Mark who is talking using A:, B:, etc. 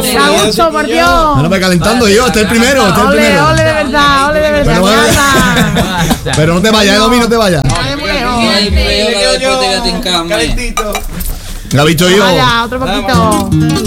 A: Augusto, por Dios.
B: No me calentando yo, este es el primero.
A: Ole, de verdad,
B: Pero no te vayas, Domi, no te vayas.
C: Calentito.
B: ¿La ha visto yo?
A: Vaya, otro poquito.